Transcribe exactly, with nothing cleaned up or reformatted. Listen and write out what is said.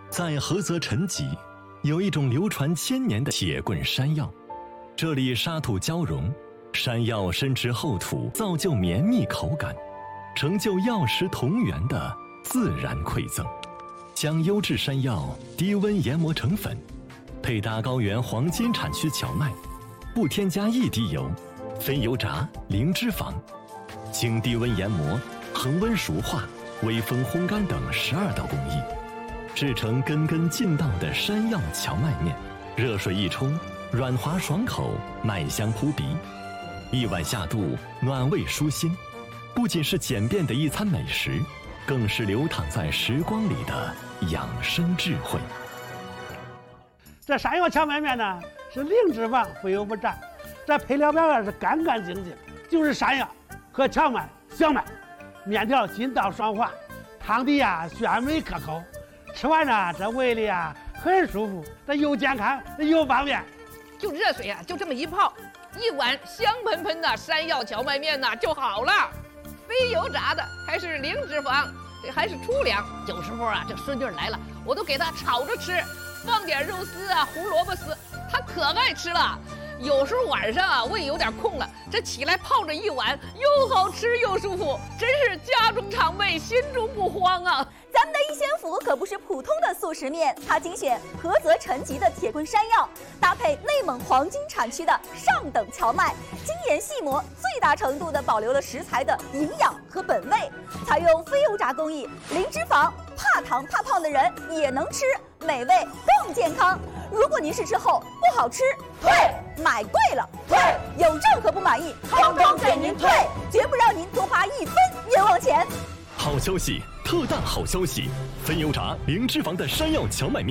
在菏泽陈集，有一种流传千年的铁棍山药，这里沙土交融，山药深植厚土，造就绵密口感，成就药食同源的自然馈赠。将优质山药低温研磨成粉，配搭高原黄金产区荞麦，不添加一滴油，非油炸，零脂肪，经低温研磨、恒温熟化、微风烘干等十二道工艺，制成根根劲道的山药荞麦面。热水一冲，软滑爽口，麦香扑鼻，一碗下肚，暖胃舒心。不仅是简便的一餐美食，更是流淌在时光里的养生智慧。 这山药荞麦面呢是零脂肪，非油不炸，这配料表啊是干干净净，就是山药和荞麦、小麦，面条筋道爽滑，汤底啊鲜美可口，吃完呢这胃里啊很舒服，这又健康又方便。 就热水啊，就这么一泡，一碗香喷喷的山药荞麦面呢就好了，非油炸的，还是零脂肪，这还是粗粮。有时候啊，这孙女来了，我都给她炒着吃，放点肉丝啊、胡萝卜丝，她可爱吃了。有时候晚上啊，胃有点空了，这起来泡着一碗，又好吃又舒服，真是家中常备，心中不慌啊。 咱们的一仙府可不是普通的速食面，它精选菏泽陈集的铁棍山药，搭配内蒙黄金产区的上等荞麦，精研细磨，最大程度地保留了食材的营养和本味。采用非油炸工艺，零脂肪，怕糖怕胖的人也能吃，美味更健康。如果您试吃后不好吃，退；买贵了，退；有任何不满意，通通给您退，绝不让您多花一分冤枉钱。 好消息，特大好消息！非油炸、零脂肪的山药荞麦面。